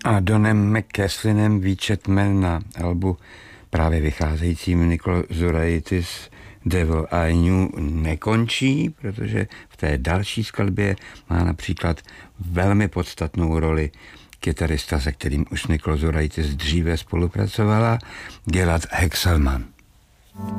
A Donem McCaslinem výčetmen na albu právě vycházejícím Nicolo Zuraitis Devil I Knew nekončí, protože v té další skladbě má například velmi podstatnou roli kytarista, se kterým už Nicolo Zuraitis dříve spolupracovala, Gilad Hexelman.